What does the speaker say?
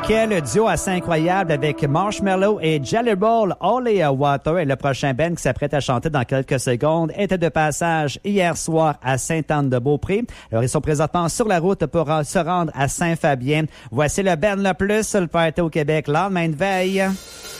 Quel duo assez incroyable avec Marshmello et Jelly Roll, Holy Water. Et le prochain band qui s'apprête à chanter dans quelques secondes était de passage hier soir à Sainte-Anne-de-Beaupré. Alors, ils sont présentement sur la route pour se rendre à Saint-Fabien. Voici le band le plus sur le party au Québec, lendemain de veille.